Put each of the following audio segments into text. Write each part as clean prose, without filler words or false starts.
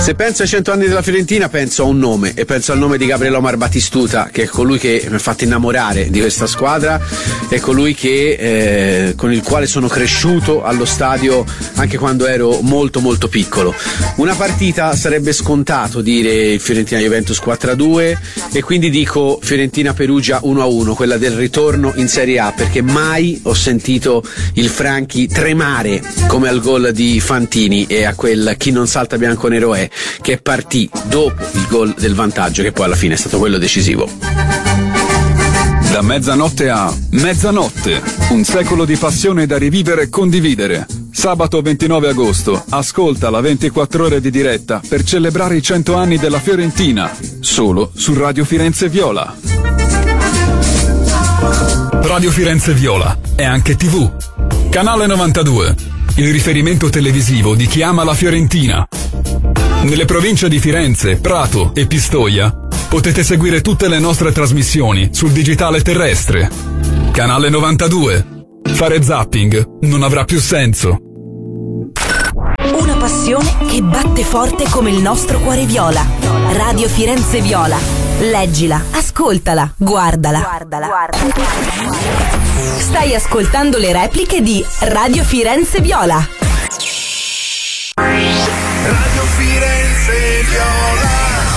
Se penso ai 100 anni della Fiorentina penso a un nome, e penso al nome di Gabriele Omar Batistuta, che è colui che mi ha fatto innamorare di questa squadra, è colui che con il quale sono cresciuto allo stadio anche quando ero molto molto piccolo. Una partita sarebbe scontato dire Fiorentina Juventus 4-2, e quindi dico Fiorentina Perugia 1-1, quella del ritorno in Serie A, perché mai ho sentito il Franchi tremare come al gol di Fantini e a quel chi non salta bianconero è, che partì dopo il gol del vantaggio, che poi alla fine è stato quello decisivo. Da mezzanotte a mezzanotte, un secolo di passione da rivivere e condividere. Sabato 29 agosto, ascolta la 24 ore di diretta per celebrare i 100 anni della Fiorentina, solo su Radio Firenze Viola. Radio Firenze Viola è anche TV. Canale 92, il riferimento televisivo di chi ama la Fiorentina. Nelle province di Firenze, Prato e Pistoia potete seguire tutte le nostre trasmissioni sul digitale terrestre. Canale 92. Fare zapping non avrà più senso. Una passione che batte forte come il nostro cuore viola. Radio Firenze Viola. Leggila, ascoltala, guardala. Stai ascoltando le repliche di Radio Firenze Viola. Radio Firenze Viola.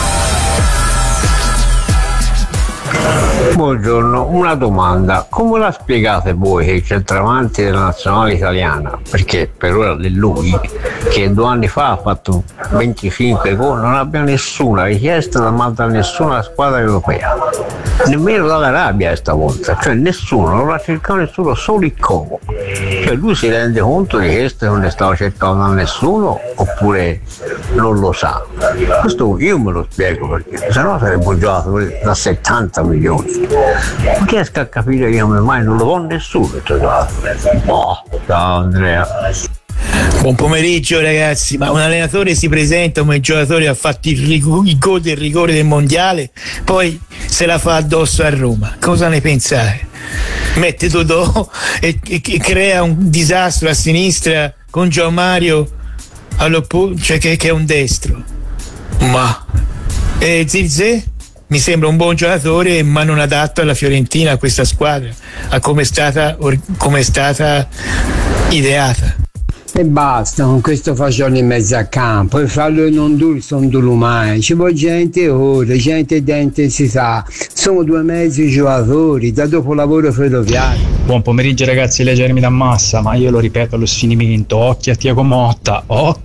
Buongiorno, una domanda: come la spiegate voi che il centravanti della nazionale italiana, perché per ora è lui che 2 anni fa ha fatto 25 gol, non abbia nessuna richiesta da nessuna squadra europea, nemmeno dall'Arabia stavolta, cioè nessuno, non l'ha cercato nessuno, solo il Como? Cioè lui si rende conto di che questo non ne stava cercando da nessuno, oppure non lo sa? Questo io me lo spiego, perché sennò sarebbe un giocatore da 70 milioni. Non riesco a capire io come mai non lo vuole nessuno questo giocatore. Ciao Andrea. Buon pomeriggio ragazzi, ma un allenatore si presenta come giocatore, ha fatto il gol del rigore del mondiale, poi se la fa addosso a Roma, cosa ne pensate? Mette Totò e crea un disastro a sinistra con Gio Mario cioè che è un destro, ma Zirze mi sembra un buon giocatore ma non adatto alla Fiorentina, a questa squadra, a come è stata ideata. E basta con questo faccione in mezzo a campo, e farlo non duro mai, ci vuole gente ora, gente di intensità, sono 2 mezzi giocatori da dopo lavoro ferroviario. Buon pomeriggio ragazzi, leggermi da massa, ma io lo ripeto allo sfinimento, occhio a Thiago Motta,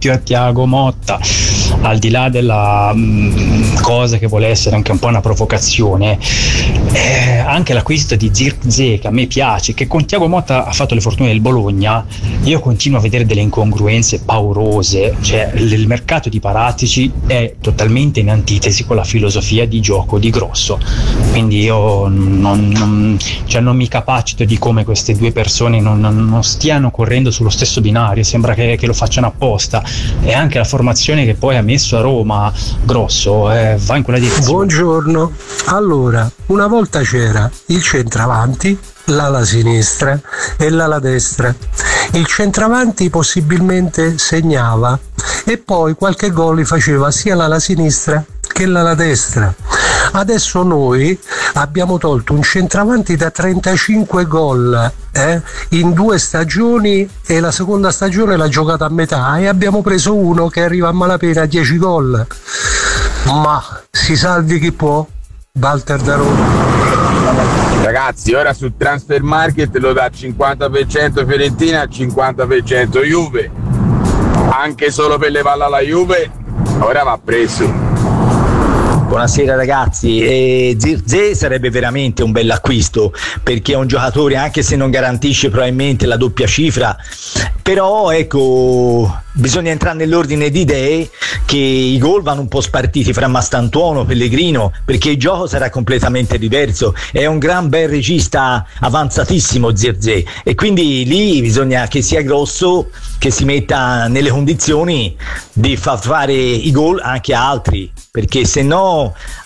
al di là della cosa che vuole essere anche un po' una provocazione, anche l'acquisto di Zirkzee, che a me piace, che con Thiago Motta ha fatto le fortune del Bologna, io continuo a vedere delle incongruenze paurose, cioè il mercato di Paratici è totalmente in antitesi con la filosofia di gioco di Grosso, quindi io non mi capacito di come queste 2 persone non stiano correndo sullo stesso binario, sembra che lo facciano apposta, e anche la formazione che poi ha messo a Roma Grosso va in quella direzione. Buongiorno, allora una volta c'era il centravanti, l'ala sinistra e l'ala destra. Il centravanti possibilmente segnava e poi qualche gol li faceva sia l'ala sinistra che l'ala destra. Adesso noi abbiamo tolto un centravanti da 35 gol in 2 stagioni, e la seconda stagione l'ha giocata a metà, e abbiamo preso uno che arriva a malapena a 10 gol. Ma si salvi chi può. Walter da Roma. Ragazzi, ora sul transfer market lo dà 50% Fiorentina, 50% Juve, anche solo per levarla alla Juve ora va preso. Buonasera ragazzi, Zirkzee sarebbe veramente un bell'acquisto, perché è un giocatore, anche se non garantisce probabilmente la doppia cifra, però ecco, bisogna entrare nell'ordine di idee, che i gol vanno un po' spartiti fra Mastantuono, Pellegrino, perché il gioco sarà completamente diverso. È un gran bel regista, avanzatissimo Zirkzee, e quindi lì bisogna che sia Grosso che si metta nelle condizioni di far fare i gol anche a altri, perché se no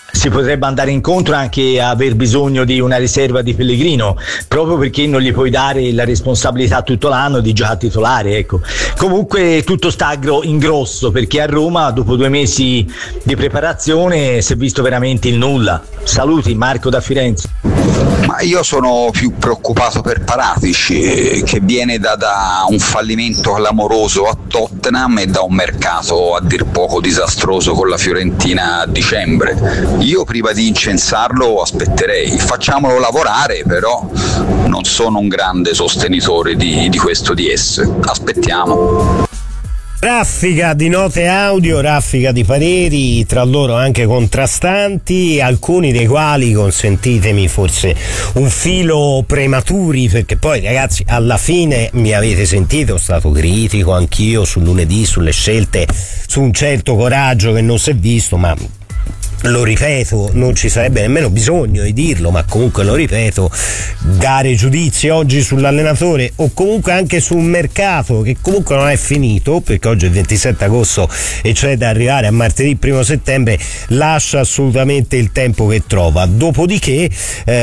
si potrebbe andare incontro anche a aver bisogno di una riserva di Pellegrino, proprio perché non gli puoi dare la responsabilità tutto l'anno di giocare titolare, ecco. Comunque tutto sta in grosso, perché a Roma dopo 2 mesi di preparazione si è visto veramente il nulla. Saluti, Marco da Firenze. Ma io sono più preoccupato per Paratici, che viene da un fallimento clamoroso a Tottenham e da un mercato a dir poco disastroso con la Fiorentina a dicembre. Io prima di incensarlo aspetterei, facciamolo lavorare, però non sono un grande sostenitore di questo DS. Aspettiamo. Raffica di note audio, raffica di pareri, tra loro anche contrastanti, alcuni dei quali, consentitemi, forse un filo prematuri, perché poi ragazzi alla fine mi avete sentito, sono stato critico anch'io sul lunedì, sulle scelte, su un certo coraggio che non si è visto, ma lo ripeto, non ci sarebbe nemmeno bisogno di dirlo, ma comunque lo ripeto, dare giudizi oggi sull'allenatore o comunque anche su un mercato che comunque non è finito, perché oggi è il 27 agosto e c'è da arrivare a martedì 1 settembre, lascia assolutamente il tempo che trova. Dopodiché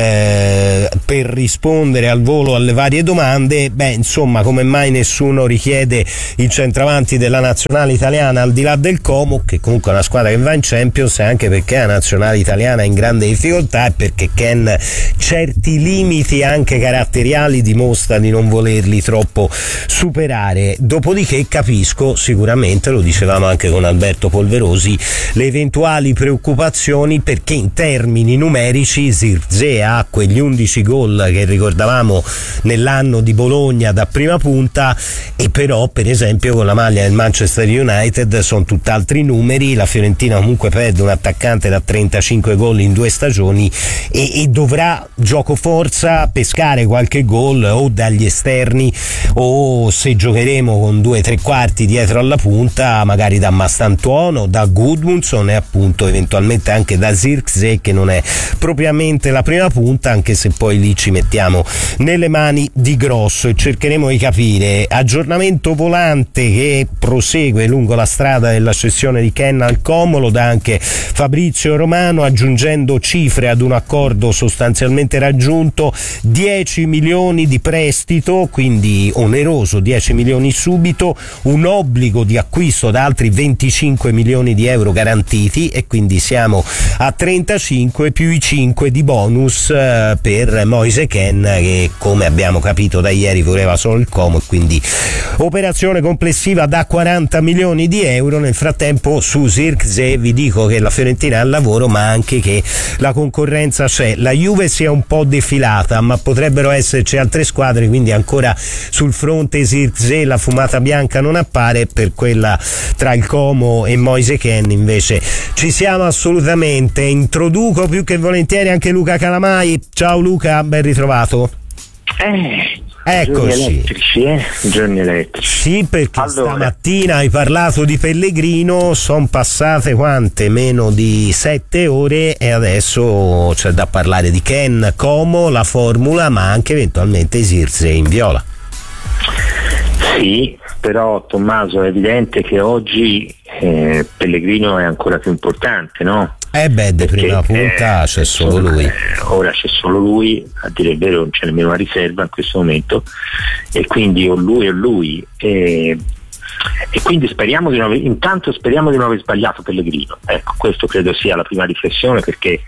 per rispondere al volo alle varie domande, insomma, come mai nessuno richiede il centravanti della nazionale italiana al di là del Como, che comunque è una squadra che va in Champions, e anche perché la nazionale italiana è in grande difficoltà e perché Ken certi limiti anche caratteriali dimostra di non volerli troppo superare. Dopodiché capisco sicuramente, lo dicevamo anche con Alberto Polverosi, le eventuali preoccupazioni, perché in termini numerici Zirkzee ha quegli 11 gol che ricordavamo nell'anno di Bologna da prima punta, e però per esempio con la maglia del Manchester United sono tutt'altri numeri. La Fiorentina comunque perde un attaccante da 35 gol in 2 stagioni e dovrà gioco forza pescare qualche gol o dagli esterni, o se giocheremo con 2 3/4 dietro alla punta magari da Mastantuono, da Gudmundsson e appunto eventualmente anche da Zirkzee, che non è propriamente la prima punta, anche se poi lì ci mettiamo nelle mani di Grosso e cercheremo di capire. Aggiornamento volante che prosegue lungo la strada della cessione di Ken al Como, lo dà anche Fabrizio Romano, aggiungendo cifre ad un accordo sostanzialmente raggiunto: 10 milioni di prestito, quindi oneroso, 10 milioni subito, un obbligo di acquisto da altri 25 milioni di euro garantiti, e quindi siamo a 35 più i 5 di bonus per Moise Kean, che come abbiamo capito da ieri voleva solo il Como, e quindi operazione complessiva da 40 milioni di euro. Nel frattempo su Zirkzee vi dico che la Fiorentina al lavoro, ma anche che la concorrenza c'è. La Juve si è un po' defilata, ma potrebbero esserci altre squadre, quindi ancora sul fronte Zirkzee la fumata bianca non appare. Per quella tra il Como e Moise Kean invece ci siamo assolutamente. Introduco più che volentieri anche Luca Calamai. Ciao Luca, ben ritrovato. Eccoci. Giorni elettrici. Sì, perché stamattina hai parlato di Pellegrino, sono passate quante? Meno di 7 ore e adesso c'è da parlare di Ken, Como, la formula, ma anche eventualmente Zirkzee in viola. Sì, però Tommaso è evidente che oggi Pellegrino è ancora più importante, no? Prima punta c'è solo lui. Ora c'è solo lui, a dire il vero non c'è nemmeno una riserva in questo momento, e quindi o lui. E quindi speriamo di non aver sbagliato Pellegrino. Ecco, questo credo sia la prima riflessione, perché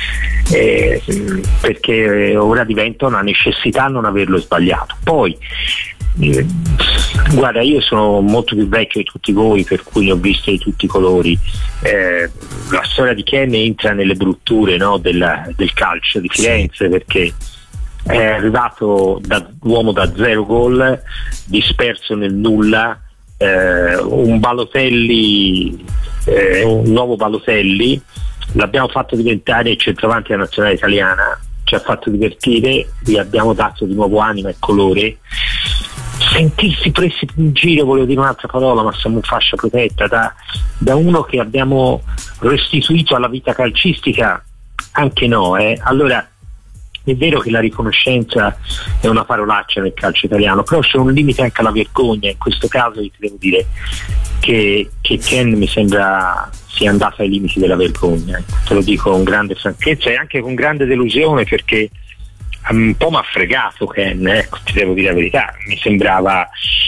ora diventa una necessità non averlo sbagliato. Poi guarda, io sono molto più vecchio di tutti voi, per cui ne ho viste di tutti i colori. La storia di Ken entra nelle brutture, no, del calcio di Firenze, perché è arrivato da uomo da 0 gol, disperso nel nulla, un Balotelli, un nuovo Balotelli, l'abbiamo fatto diventare il centravanti della nazionale italiana, ci ha fatto divertire, gli abbiamo dato di nuovo anima e colore. Sentirsi presi in giro, volevo dire un'altra parola, ma siamo in fascia protetta, da uno che abbiamo restituito alla vita calcistica, anche no. Allora È vero che la riconoscenza è una parolaccia nel calcio italiano, però c'è un limite anche alla vergogna. In questo caso ti devo dire che Ken mi sembra sia andato ai limiti della vergogna, te lo dico con grande franchezza e anche con grande delusione, perché un po' mi ha fregato Ken, ti devo dire la verità. Mi sembrava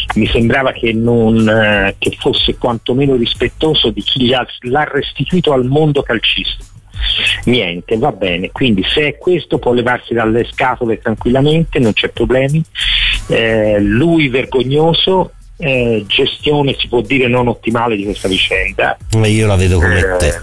che fosse quantomeno rispettoso di chi l'ha restituito al mondo calcistico. Niente, va bene, quindi se è questo può levarsi dalle scatole tranquillamente, non c'è problemi. Lui vergognoso, gestione si può dire non ottimale di questa vicenda. Io la vedo come te.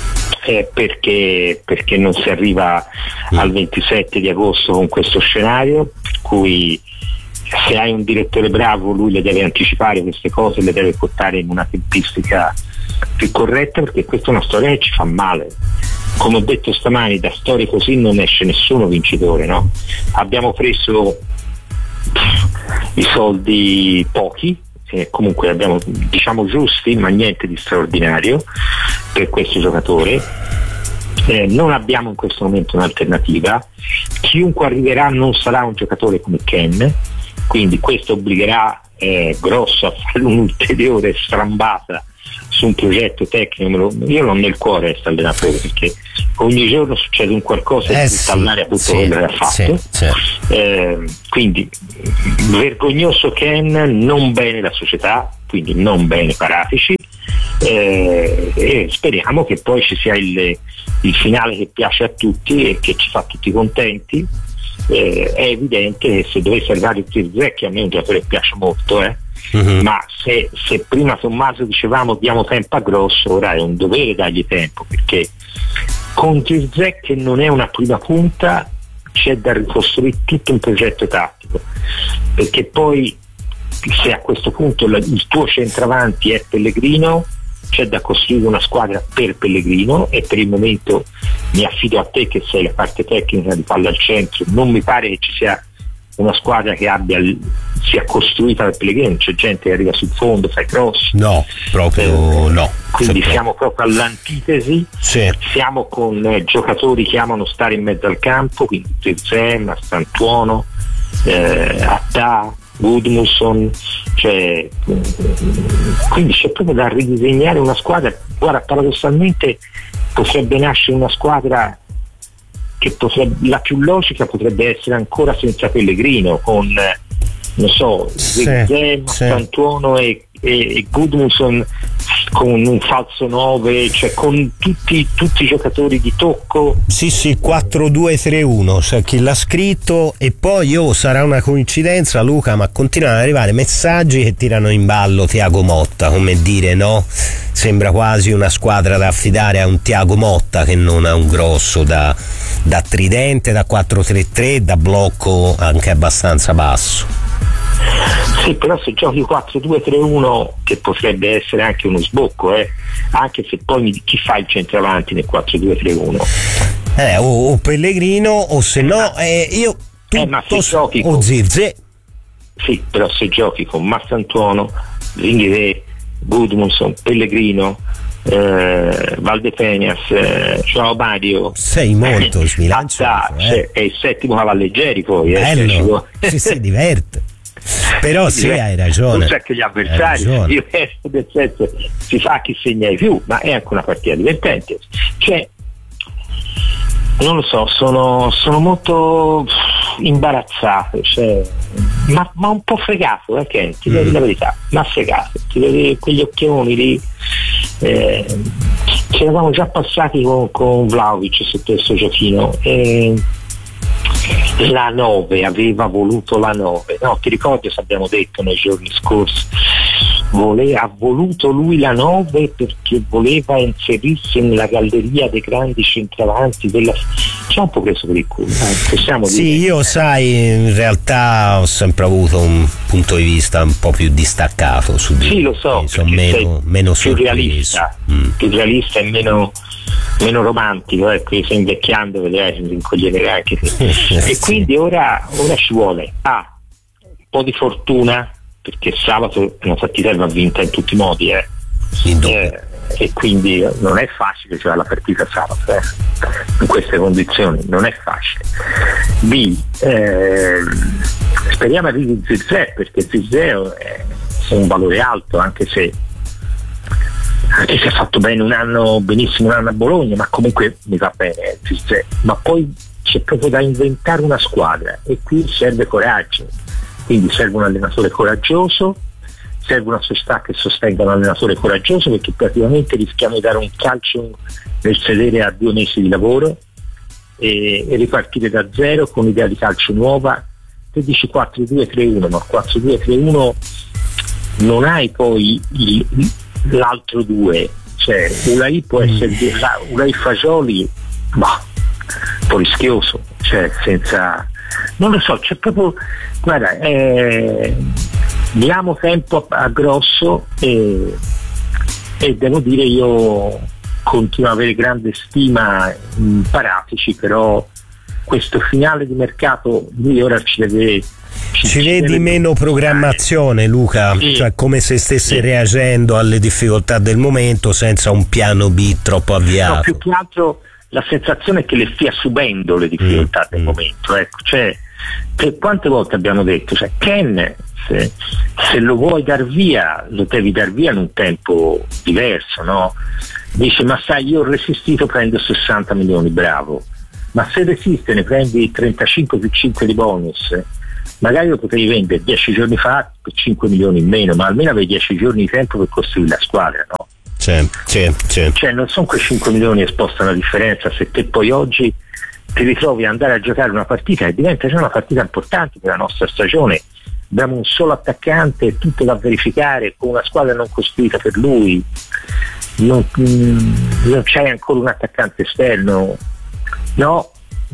Perché non si arriva al 27 di agosto con questo scenario, per cui se hai un direttore bravo lui le deve anticipare queste cose, le deve portare in una tempistica più corretta, perché questa è una storia che ci fa male. Come ho detto stamani, da storie così non esce nessuno vincitore, no? Abbiamo preso i soldi pochi, comunque abbiamo, diciamo, giusti, ma niente di straordinario per questo giocatore. Non abbiamo in questo momento un'alternativa. Chiunque arriverà non sarà un giocatore come Ken, quindi questo obbligherà Grosso a fare un'ulteriore strambata su un progetto tecnico. Io l'ho nel cuore questo allenatore, perché ogni giorno succede un qualcosa di installare a tutto quello che ha fatto. Quindi vergognoso Ken, non bene la società, quindi non bene Paratici, e speriamo che poi ci sia il finale che piace a tutti e che ci fa tutti contenti. È evidente che se dovesse arrivare il Zirkzee, che a me è un giocatore che piace molto, ma se prima Tommaso dicevamo diamo tempo a Grosso, ora è un dovere dargli tempo, perché con Zirkzee, che non è una prima punta, c'è da ricostruire tutto un progetto tattico, perché poi se a questo punto il tuo centravanti è Pellegrino, c'è da costruire una squadra per Pellegrino, e per il momento mi affido a te che sei la parte tecnica di palla al centro. Non mi pare che ci sia una squadra che sia costruita per Pellegrino, c'è gente che arriva sul fondo, fa i cross. No, proprio no. Quindi siamo proprio all'antitesi. Siamo con giocatori che amano stare in mezzo al campo, quindi Zirkzee, Mastantuono, Attà, Gudmundsson, quindi c'è proprio da ridisegnare una squadra. Guarda, paradossalmente potrebbe nascere una squadra che la più logica potrebbe essere ancora senza Pellegrino, con non so, Zirkzee, Mastantuono e Gudmundsson con un falso 9, cioè con tutti i giocatori di tocco. Sì, 4-2-3-1, cioè chi l'ha scritto. E poi sarà una coincidenza, Luca, ma continuano ad arrivare messaggi che tirano in ballo Thiago Motta, come dire, no? Sembra quasi una squadra da affidare a un Thiago Motta che non a un Grosso da tridente, da 4-3-3, da blocco anche abbastanza basso. Sì, però se giochi 4-2-3-1, che potrebbe essere anche uno sbocco, anche se poi chi fa il centravanti nel 4-2-3-1? O Pellegrino, o se no io ma se giochi o Zirkzee. Sì, però se giochi con Mastantuono, Zinghier, Gudmundsson, Pellegrino, Valdepeñas, João Mario, sei molto sbilanciato, è il settimo Cavalleggeri poi, bello, si diverte. Però sì, hai ragione. Non c'è che gli avversari, nel senso, si fa chi segna di più, ma è anche una partita divertente. Cioè, non lo so, sono molto imbarazzato, ma un po' fregato, Ken, ti devo dire la verità, ma fregato, ti devo dire, quegli occhioni lì. Ci eravamo già passati con Vlahovic su questo giochino. La 9, aveva voluto la 9, no? Ti ricordi se abbiamo detto nei giorni scorsi, ha voluto lui la 9 perché voleva inserirsi nella galleria dei grandi centravanti c'è un po' preso per il culo, possiamo dire. Sì, io in realtà ho sempre avuto un punto di vista un po' più distaccato su di lo so, sono meno più realista e meno romantico, io sto invecchiando, vedrai, mi rincoglierei anche te. E quindi ora ci vuole un po' di fortuna, perché sabato è una partita che va vinta in tutti i modi, e quindi non è facile giocare la partita sabato in queste condizioni, non è facile. B, speriamo arrivi Zirkzee, perché Zirkzee è un valore alto, anche se ha fatto bene benissimo un anno a Bologna, ma comunque mi va bene Zirkzee. Ma poi c'è proprio da inventare una squadra e qui serve coraggio, quindi serve un allenatore coraggioso, serve una società che sostenga un allenatore coraggioso, perché praticamente rischiamo di dare un calcio nel sedere a 2 mesi di lavoro e ripartire da zero con un'idea di calcio nuova. Te dici 4-2-3-1, ma 4-2-3-1 non hai poi l'altro 2, cioè Ulai può essere Ulai Fagioli, ma un po' rischioso, cioè senza, non lo so, c'è proprio, guarda, diamo tempo a Grosso e devo dire, io continuo ad avere grande stima in Paratici, però questo finale di mercato lui ora ci vedi meno programmazione, Luca, sì. Cioè come se stesse reagendo alle difficoltà del momento senza un piano B troppo avviato. No, più che altro la sensazione è che le stia subendo le difficoltà del momento, ecco, cioè per quante volte abbiamo detto, cioè Ken se lo vuoi dar via lo devi dar via in un tempo diverso, no? Dice, ma sai, io ho resistito, prendo 60 milioni, bravo, ma se resiste ne prendi 35 più 5 di bonus, magari lo potevi vendere 10 giorni fa per 5 milioni in meno, ma almeno avevi 10 giorni di tempo per costruire la squadra, no? Cioè non sono quei 5 milioni che spostano la differenza se te poi oggi ti ritrovi ad andare a giocare una partita e diventa già una partita importante per la nostra stagione. Abbiamo un solo attaccante, tutto da verificare, con una squadra non costruita per lui, non c'è ancora un attaccante esterno, no?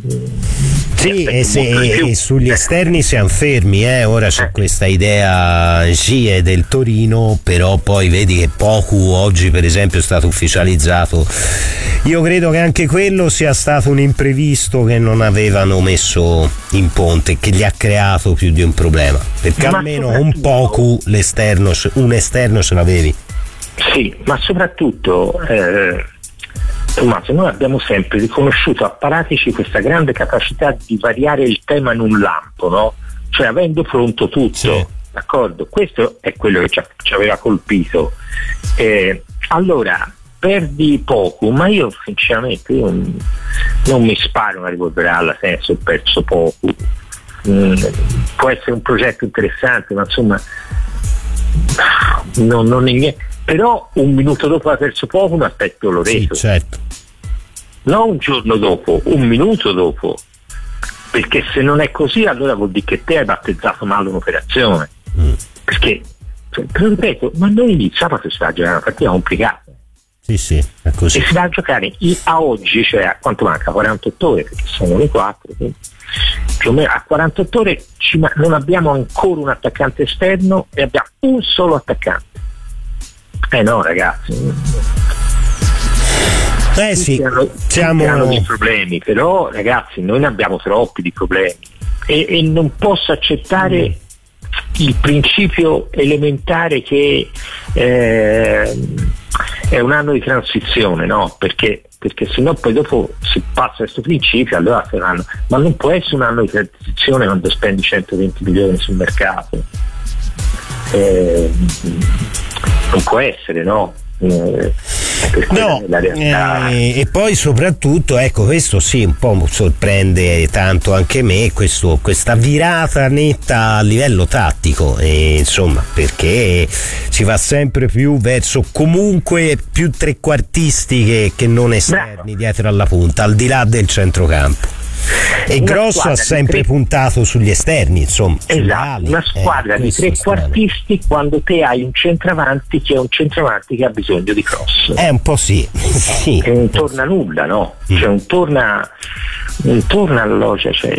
Sì, e sugli esterni siamo fermi, ora c'è questa idea GIE del Torino, però poi vedi che Poku oggi per esempio è stato ufficializzato. Io credo che anche quello sia stato un imprevisto che non avevano messo in ponte, che gli ha creato più di un problema, perché almeno un Poku un esterno ce l'avevi. Sì, ma soprattutto Tommaso, noi abbiamo sempre riconosciuto a Paratici questa grande capacità di variare il tema in un lampo, no? Cioè avendo pronto tutto, d'accordo? Questo è quello che ci aveva colpito. Allora, perdi poco, ma io sinceramente non mi sparo una rivolveralla, senso ho perso poco. Può essere un progetto interessante, ma insomma non è niente. Però un minuto dopo aver perso poco mi aspetto Loreto. Sì, certo. Non un giorno dopo, un minuto dopo, perché se non è così allora vuol dire che te hai battezzato male un'operazione, perché te lo ripeto, ma noi sabato si va a giocare una partita complicata, sì, è così, e si va a giocare a oggi, cioè a quanto manca? 48 ore, perché sono le 4, quindi più o meno a 48 ore non abbiamo ancora un attaccante esterno e abbiamo un solo attaccante. No ragazzi, sì, hanno dei problemi, però ragazzi noi ne abbiamo troppi di problemi e non posso accettare il principio elementare che è un anno di transizione, no? Perché sennò poi dopo si passa a questo principio, allora saranno, ma non può essere un anno di transizione quando spendi 120 milioni sul mercato, non può essere, no? No, e poi soprattutto, ecco, questo sì, un po' sorprende tanto anche me, questa virata netta a livello tattico, insomma, perché si va sempre più verso comunque più trequartisti che non esterni dietro alla punta, al di là del centrocampo. E Grosso ha sempre puntato sugli esterni, insomma. Esatto, una squadra di trequartisti quando te hai un centravanti che ha bisogno di cross. Un po' sì. Che non torna nulla, no? Cioè non torna alla loggia, cioè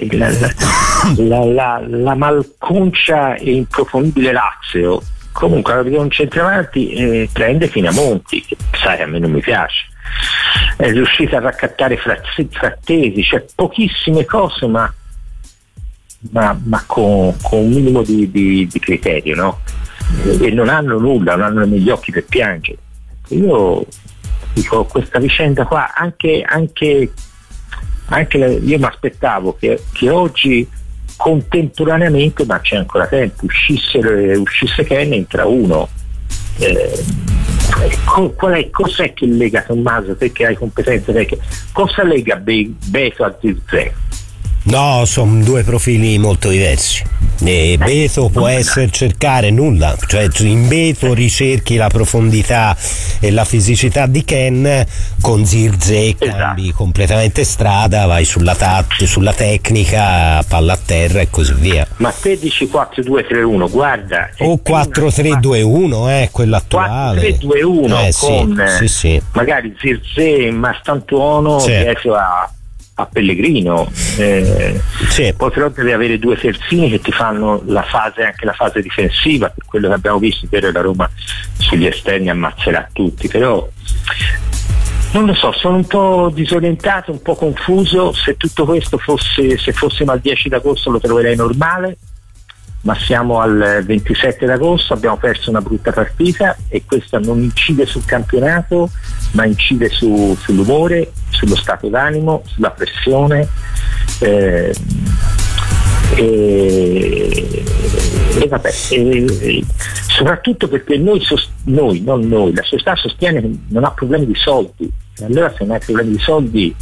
la malconcia e improponibile Lazio. Comunque un centravanti prende Finamonti, che sai a me non mi piace. È riuscita a raccattare Frattesi, cioè pochissime cose ma con un minimo di criterio, no? E non hanno nulla, non hanno negli occhi per piangere. io dico, questa vicenda qua anche io mi aspettavo che oggi contemporaneamente, ma c'è ancora tempo, uscisse Ken, entra uno. Cos'è che lega Tommaso, te che hai competenze tecniche, cosa lega Beto a Zirkzee? No, sono due profili molto diversi. Beto può essere cercare nulla, cioè in Beto ricerchi la profondità e la fisicità di Ken, con Zirkzee cambi completamente strada, vai sulla tecnica, palla a terra e così via. Ma te dici 4-2-3-1, guarda, o 4-3-2-1, quello attuale, 4-3-2-1 sì. Magari Zirkzee, Mastantuono, Beto a Pellegrino, poi però devi avere due terzini che ti fanno anche la fase difensiva, per quello che abbiamo visto, che la Roma sugli esterni ammazzerà tutti, però non lo so, sono un po' disorientato, un po' confuso. Se tutto questo se fossimo al 10 d'agosto lo troverei normale, ma siamo al 27 d'agosto, abbiamo perso una brutta partita e questa non incide sul campionato, ma incide sull'umore, sullo stato d'animo, sulla pressione, e soprattutto perché noi, non noi, la società sostiene che non ha problemi di soldi, e allora se non hai problemi di soldi.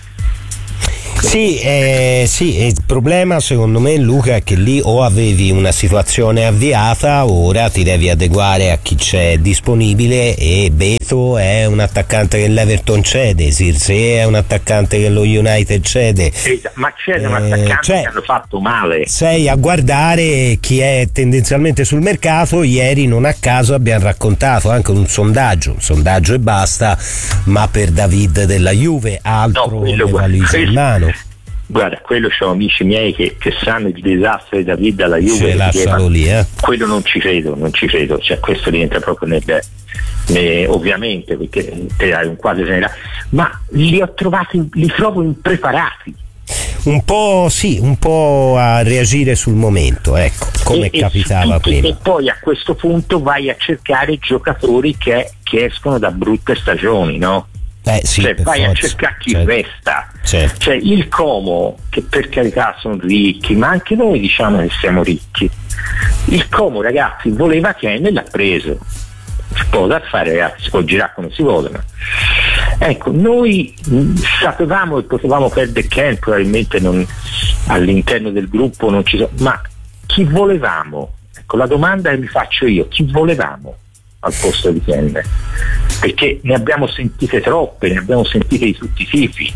Sì, il problema secondo me, Luca, è che lì o avevi una situazione avviata, ora ti devi adeguare a chi c'è disponibile, e Beto è un attaccante che l'Everton cede, Zirkzee è un attaccante che lo United cede. Ma c'è un attaccante che hanno fatto male. Sei a guardare chi è tendenzialmente sul mercato. Ieri non a caso abbiamo raccontato anche un sondaggio e basta, ma per David della Juve, altro le valigie in mano. Guarda, quello sono amici miei che sanno il disastro di David alla Juve, lascialo lì, quello non ci credo, cioè questo rientra proprio ovviamente, perché te hai un quadro generale, ma li trovo impreparati. Un po' a reagire sul momento, ecco, come capitava prima. E poi a questo punto vai a cercare giocatori che escono da brutte stagioni, no? Cioè vai a cercare chi resta. Cioè il Como, che per carità sono ricchi, ma anche noi diciamo che siamo ricchi. Il Como, ragazzi, voleva Ken e l'ha preso. Si può fare, ragazzi, si può girare come si vuole, ma ecco, noi sapevamo e potevamo perdere Ken, probabilmente all'interno del gruppo non ci sono, ma chi volevamo? Ecco, la domanda che mi faccio io: chi volevamo al posto di Ken? Perché ne abbiamo sentite troppe, ne abbiamo sentite di tutti i tipi,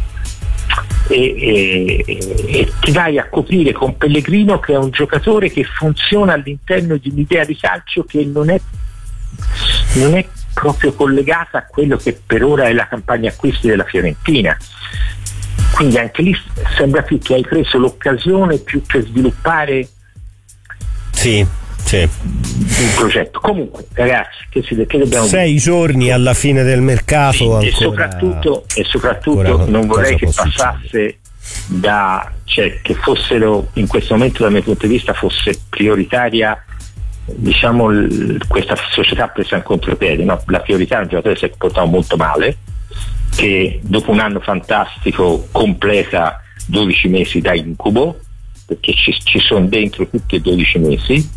e ti vai a coprire con Pellegrino, che è un giocatore che funziona all'interno di un'idea di calcio che non è proprio collegata a quello che per ora è la campagna acquisti della Fiorentina, quindi anche lì sembra più che hai preso l'occasione più che sviluppare un progetto. Comunque, ragazzi, che dobbiamo 6 giorni alla fine del mercato, e soprattutto non vorrei che passasse che fossero, in questo momento dal mio punto di vista, fosse prioritaria, diciamo, questa società presa in contropiede, no? La priorità è un giocatore che si è comportato molto male, che dopo un anno fantastico completa 12 mesi da incubo, perché ci sono dentro tutti e 12 mesi.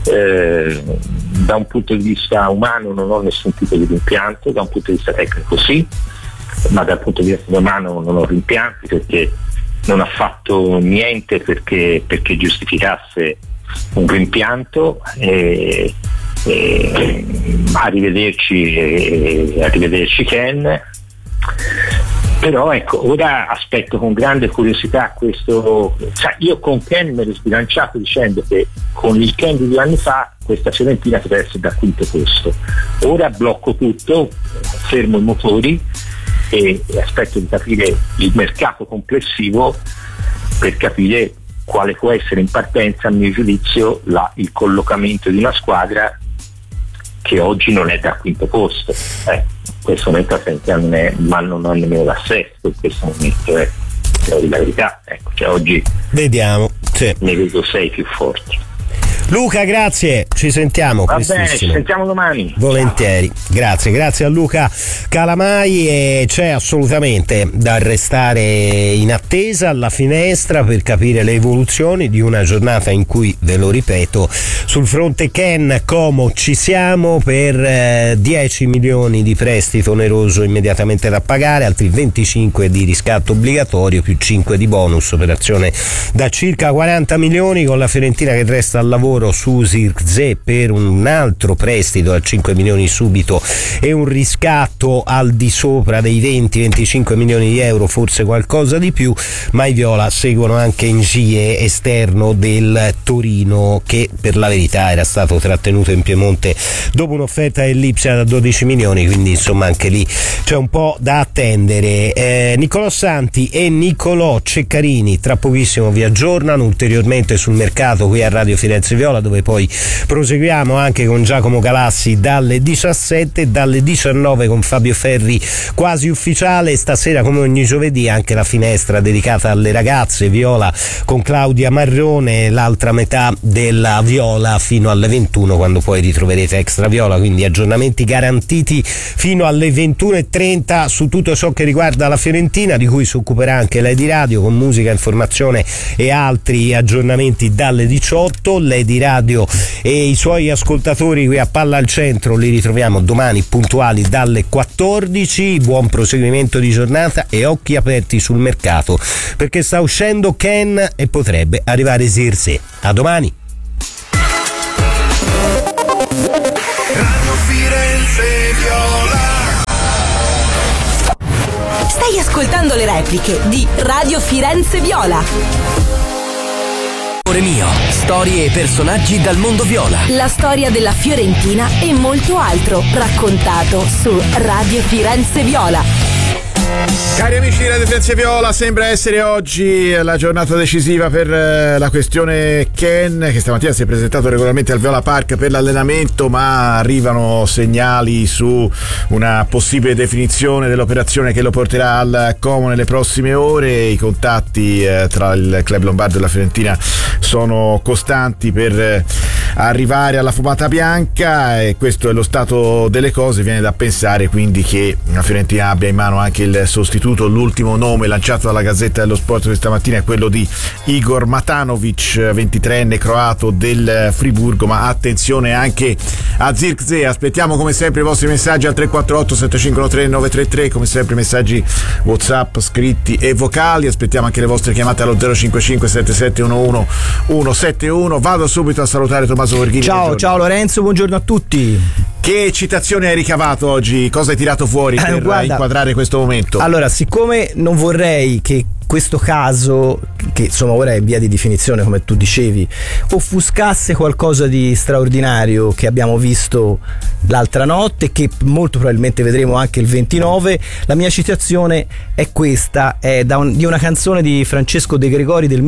Da un punto di vista umano non ho nessun tipo di rimpianto, da un punto di vista tecnico sì, ma dal punto di vista umano non ho rimpianti, perché non ha fatto niente perché giustificasse un rimpianto. Arrivederci Ken. Però ecco, ora aspetto con grande curiosità questo. Io con Ken mi ero sbilanciato dicendo che con il Ken di 2 anni fa questa Fiorentina poteva essere da quinto posto. Ora blocco tutto, fermo i motori e aspetto di capire il mercato complessivo per capire quale può essere in partenza, a mio giudizio, il collocamento di una squadra che oggi non è da quinto posto. In questo momento non è, ma non ho nemmeno da sesto in questo momento, la verità. Ecco, oggi vediamo, ne vedo 6 più forti. Luca, grazie, ci sentiamo prestissimo. Bene, ci sentiamo domani. Volentieri, grazie a Luca Calamai, e c'è assolutamente da restare in attesa alla finestra per capire le evoluzioni di una giornata in cui, ve lo ripeto, sul fronte Ken Como ci siamo per 10 milioni di prestito oneroso immediatamente da pagare, altri 25 di riscatto obbligatorio più 5 di bonus, operazione da circa 40 milioni, con la Fiorentina che resta al lavoro su Zirkzee per un altro prestito a 5 milioni subito e un riscatto al di sopra dei 20-25 milioni di euro, forse qualcosa di più, ma i viola seguono anche Ngie, esterno del Torino, che per la verità era stato trattenuto in Piemonte dopo un'offerta dell'Ipsia da 12 milioni, quindi insomma anche lì c'è un po' da attendere. Nicolò Santi e Nicolò Ceccarini tra pochissimo vi aggiornano ulteriormente sul mercato qui a Radio Firenze Viola, dove poi proseguiamo anche con Giacomo Galassi dalle 17, dalle 19 con Fabio Ferri quasi ufficiale. Stasera, come ogni giovedì, anche la finestra dedicata alle ragazze Viola con Claudia Marrone, l'altra metà della Viola fino alle 21, quando poi ritroverete Extra Viola, quindi aggiornamenti garantiti fino alle 21:30 su tutto ciò che riguarda la Fiorentina, di cui si occuperà anche Lady Radio con musica, informazione e altri aggiornamenti dalle 18. Lady Radio e i suoi ascoltatori qui a Palla al Centro li ritroviamo domani puntuali dalle 14. Buon proseguimento di giornata e occhi aperti sul mercato, perché sta uscendo Ken e potrebbe arrivare Zirkzee. A domani. Radio Firenze Viola. Stai ascoltando le repliche di Radio Firenze Viola. Amore mio, storie e personaggi dal mondo viola. La storia della Fiorentina e molto altro, raccontato su Radio Firenze Viola. Cari amici di Radio Firenze Viola, sembra essere oggi la giornata decisiva per la questione Ken, che stamattina si è presentato regolarmente al Viola Park per l'allenamento, ma arrivano segnali su una possibile definizione dell'operazione che lo porterà al Como nelle prossime ore. I contatti tra il club lombardo e la Fiorentina sono costanti per arrivare alla fumata bianca, e questo è lo stato delle cose. Viene da pensare quindi che la Fiorentina abbia in mano anche il sostituto. L'ultimo nome lanciato dalla Gazzetta dello Sport questa mattina è quello di Igor Matanovic, 23enne croato del Friburgo, ma attenzione anche a Zirkzee. Aspettiamo come sempre i vostri messaggi al 348 7513 933, come sempre messaggi WhatsApp scritti e vocali. Aspettiamo anche le vostre chiamate allo 055 7711 171. Vado subito a salutare Tommaso Borghini. Ciao Lorenzo, buongiorno a tutti. Che citazione hai ricavato oggi? Cosa hai tirato fuori per inquadrare questo momento? Allora, siccome non vorrei che questo caso, che insomma ora è in via di definizione come tu dicevi, offuscasse qualcosa di straordinario che abbiamo visto l'altra notte, che molto probabilmente vedremo anche il 29, la mia citazione è questa, è di una canzone di Francesco De Gregori del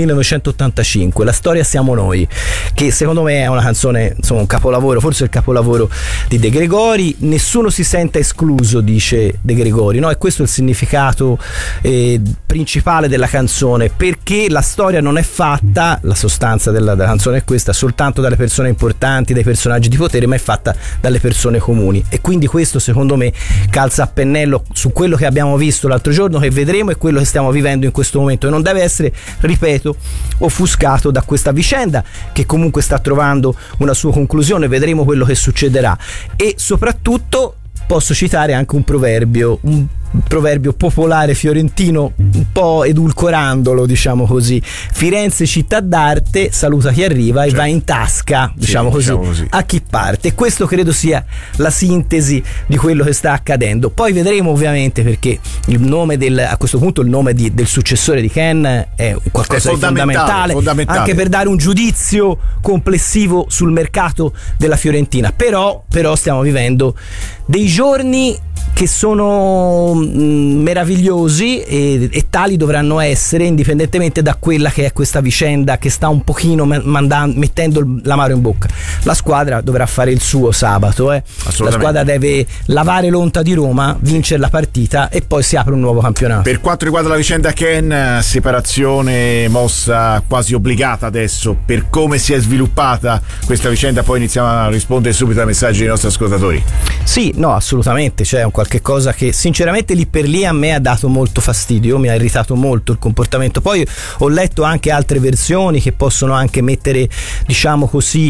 1985, La storia siamo noi, che secondo me è una canzone, insomma un capolavoro, forse il capolavoro di De Gregori. Nessuno si senta escluso, dice De Gregori, no? E questo è il significato principale della canzone, perché la storia non è fatta, la sostanza della canzone è questa, soltanto dalle persone importanti, dai personaggi di potere, ma è fatta dalle persone comuni, e quindi questo secondo me calza a pennello su quello che abbiamo visto l'altro giorno, che vedremo, e quello che stiamo vivendo in questo momento, e non deve essere, ripeto, offuscato da questa vicenda che comunque sta trovando una sua conclusione. Vedremo quello che succederà, e soprattutto posso citare anche un proverbio popolare fiorentino, un po' edulcorandolo, diciamo così: Firenze città d'arte, saluta chi arriva e va in tasca, diciamo così, a chi parte. E questo credo sia la sintesi di quello che sta accadendo. Poi vedremo ovviamente, perché il nome a questo punto il nome del successore di Ken è qualcosa di fondamentale anche per dare un giudizio complessivo sul mercato della Fiorentina. Però stiamo vivendo dei giorni che sono meravigliosi e tali dovranno essere, indipendentemente da quella che è questa vicenda che sta un pochino mettendo l'amaro in bocca. La squadra dovrà fare il suo sabato, la squadra deve lavare l'onta di Roma, vincere la partita e poi si apre un nuovo campionato. Per quanto riguarda la vicenda Ken, separazione mossa quasi obbligata adesso per come si è sviluppata questa vicenda, poi iniziamo a rispondere subito ai messaggi dei nostri ascoltatori. Sì, no, assolutamente, c'è un qualche cosa che sinceramente lì per lì a me ha dato molto fastidio, mi ha irritato molto il comportamento. Poi ho letto anche altre versioni che possono anche mettere, diciamo così,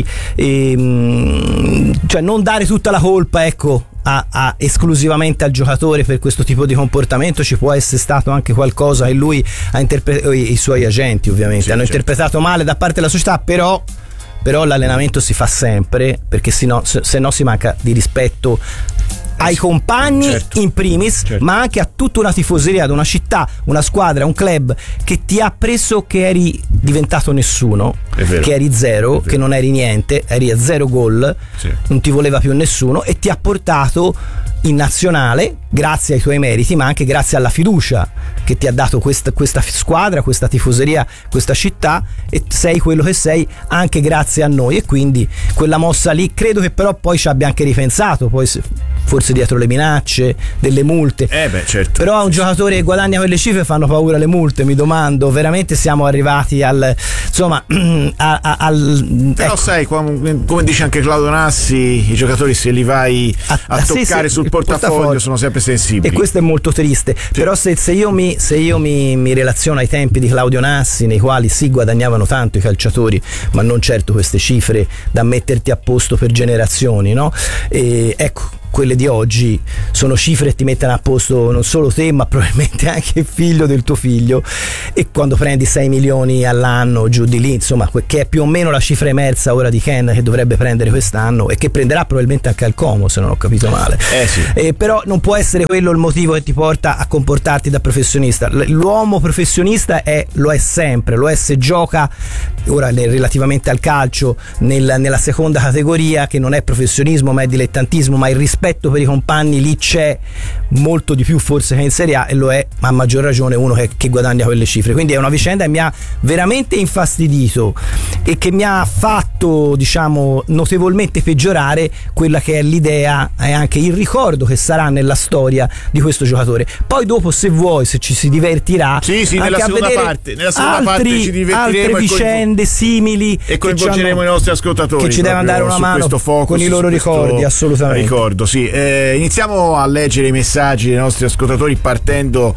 cioè non dare tutta la colpa, ecco, esclusivamente al giocatore per questo tipo di comportamento. Ci può essere stato anche qualcosa che lui ha interpretato, i suoi agenti ovviamente hanno interpretato male da parte della società, però l'allenamento si fa sempre, perché se no si manca di rispetto ai compagni, in primis, ma anche a tutta una tifoseria, ad una città, una squadra, un club che ti ha preso che eri diventato nessuno, che eri zero, che non eri niente, eri a 0 gol, non ti voleva più nessuno e ti ha portato in nazionale grazie ai tuoi meriti, ma anche grazie alla fiducia che ti ha dato questa squadra, questa tifoseria, questa città, e sei quello che sei anche grazie a noi. E quindi quella mossa lì credo che però poi ci abbia anche ripensato, poi forse dietro le minacce, delle multe, però a un giocatore che guadagna quelle cifre fanno paura le multe. Mi domando, veramente siamo arrivati al, insomma, però sai, come dice anche Claudio Nassi, i giocatori se li vai a toccare sul portafoglio sono sempre sensibili, e questo è molto triste. Però se io mi relaziono ai tempi di Claudio Nassi, nei quali si guadagnavano tanto i calciatori, ma non certo queste cifre da metterti a posto per generazioni, no? E ecco, quelle di oggi sono cifre che ti mettono a posto non solo te, ma probabilmente anche il figlio del tuo figlio. E quando prendi 6 milioni all'anno, giù di lì, insomma, che è più o meno la cifra emersa ora di Ken, che dovrebbe prendere quest'anno e che prenderà probabilmente anche al Como, se non ho capito male. Però non può essere quello il motivo che ti porta a comportarti da professionista. L'uomo professionista lo è sempre, lo è se gioca, ora relativamente al calcio, nella seconda categoria, che non è professionismo ma è dilettantismo, ma il rispetto per i compagni lì c'è molto di più forse che in Serie A, e lo è a maggior ragione uno che guadagna quelle cifre. Quindi è una vicenda che mi ha veramente infastidito e che mi ha fatto, diciamo, notevolmente peggiorare quella che è l'idea e anche il ricordo che sarà nella storia di questo giocatore. Poi dopo, se vuoi, se ci si divertirà, nella seconda parte ci divertiremo, altre vicende simili, e coinvolgeremo i nostri ascoltatori che ci devono dare una mano con i loro ricordi. Assolutamente ricordo. Iniziamo a leggere i messaggi dei nostri ascoltatori partendo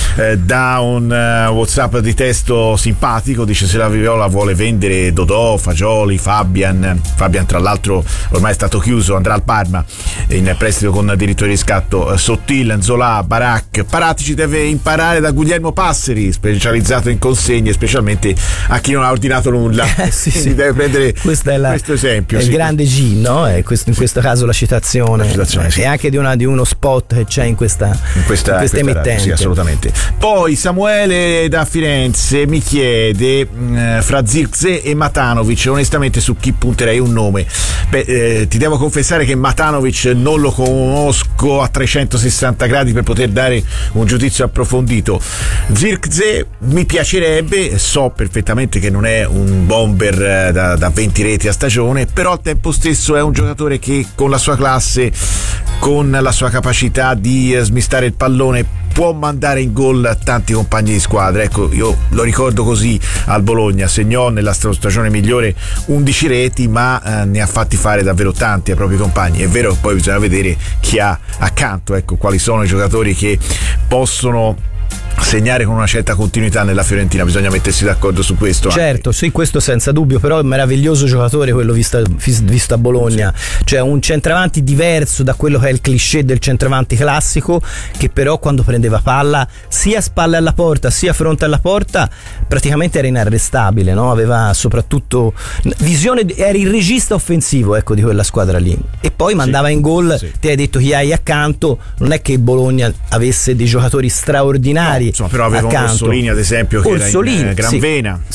da un WhatsApp di testo simpatico. Dice: se la Viola vuole vendere Dodò, Fagioli, Fabian tra l'altro ormai è stato chiuso, andrà al Parma in prestito con diritto di riscatto. Sottil, Zola, Barak, Paratici deve imparare da Guglielmo Passeri, specializzato in consegne, specialmente a chi non ha ordinato nulla. Si deve prendere questo esempio. È il grande G, no? In questo caso la citazione e anche di uno spot che c'è in questa emittente. Sì, assolutamente. Poi Samuele da Firenze mi chiede fra Zirkzee e Matanovic, onestamente su chi punterei un nome. Ti devo confessare che Matanovic non lo conosco a 360 gradi per poter dare un giudizio approfondito. Zirkzee mi piacerebbe, so perfettamente che non è un bomber da 20 reti a stagione, però al tempo stesso è un giocatore che con la sua classe, con la sua capacità di smistare il pallone, può mandare in gol tanti compagni di squadra. Ecco, io lo ricordo così al Bologna, segnò nella stagione migliore 11 reti, ma ne ha fatti fare davvero tanti ai propri compagni. È vero che poi bisogna vedere chi ha accanto, ecco, quali sono i giocatori che possono segnare con una certa continuità nella Fiorentina, bisogna mettersi d'accordo su questo. Certo, sì, questo senza dubbio, però è un meraviglioso giocatore quello visto a Bologna, cioè un centravanti diverso da quello che è il cliché del centravanti classico, che però quando prendeva palla sia spalle alla porta sia fronte alla porta praticamente era inarrestabile, no? Aveva soprattutto visione, era il regista offensivo, ecco, di quella squadra lì, e poi mandava in gol. Ti hai detto chi hai accanto, non è che il Bologna avesse dei giocatori straordinari, insomma, però aveva un Orsolini ad esempio che era in gran vena. Sì,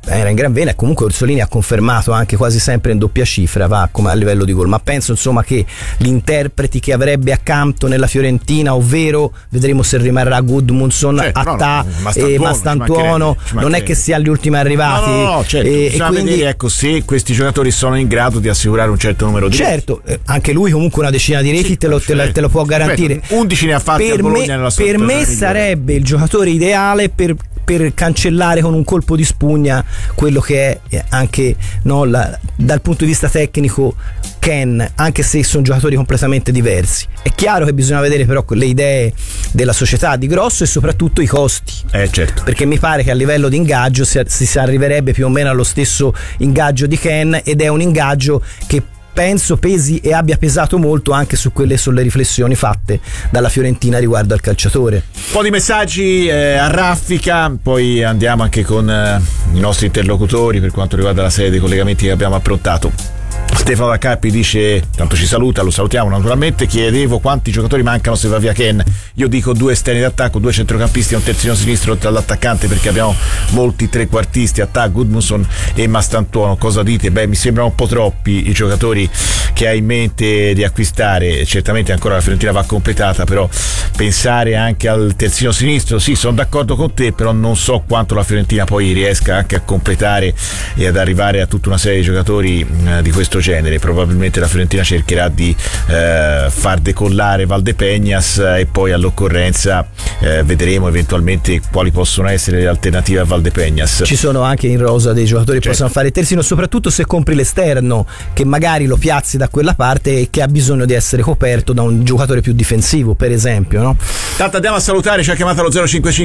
era in gran vena, e comunque Orsolini ha confermato anche quasi sempre in doppia cifra, va come a livello di gol, ma penso insomma che gli interpreti che avrebbe accanto nella Fiorentina, ovvero vedremo se rimarrà Gudmundsson, Attà e Mastantuono, non è che siano gli ultimi arrivati, certo, bisogna vedere, ecco, se questi giocatori sono in grado di assicurare un certo numero di reti. Anche lui comunque una decina di reti te lo può garantire. 11 ne ha fatti a Bologna nella sua per me sarebbe il giocatore ideale per cancellare con un colpo di spugna quello che è anche dal punto di vista tecnico Ken, anche se sono giocatori completamente diversi. È chiaro che bisogna vedere però le idee della società di Grosso e soprattutto i costi, certo, perché mi pare che a livello di ingaggio si arriverebbe più o meno allo stesso ingaggio di Ken, ed è un ingaggio che penso pesi e abbia pesato molto anche sulle riflessioni fatte dalla Fiorentina riguardo al calciatore. Un po' di messaggi a raffica, poi andiamo anche con i nostri interlocutori per quanto riguarda la serie dei collegamenti che abbiamo approntato. Stefano da Carpi dice, tanto ci saluta, lo salutiamo naturalmente, chiedevo quanti giocatori mancano se va via Ken. Io dico 2 esterni d'attacco, 2 centrocampisti e un terzino sinistro oltre all'attaccante, perché abbiamo molti trequartisti, Attà, Gudmundsson e Mastantuono. Cosa dite? Mi sembrano un po' troppi i giocatori che ha in mente di acquistare. Certamente ancora la Fiorentina va completata, però pensare anche al terzino sinistro, sì, sono d'accordo con te, però non so quanto la Fiorentina poi riesca anche a completare e ad arrivare a tutta una serie di giocatori di questo genere. Probabilmente la Fiorentina cercherà di far decollare Valdepeñas e poi all'occorrenza vedremo eventualmente quali possono essere le alternative a Valdepeñas. Ci sono anche in rosa dei giocatori che possono fare il terzino, soprattutto se compri l'esterno che magari lo piazzi da quella parte e che ha bisogno di essere coperto da un giocatore più difensivo, per esempio, no? Tanto andiamo a salutare, ci ha chiamato allo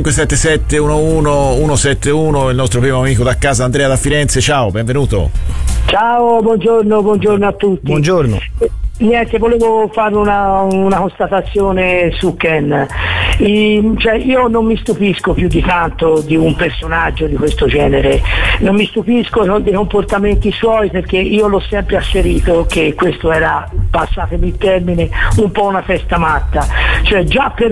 05577111171 il nostro primo amico da casa, Andrea da Firenze. Ciao, benvenuto. Ciao, buongiorno a tutti. Buongiorno. Niente, volevo fare una constatazione su Ken. Io non mi stupisco più di tanto di un personaggio di questo genere, non mi stupisco dei comportamenti suoi, perché io l'ho sempre asserito che questo era, passatemi il termine, un po' una testa matta. Cioè già per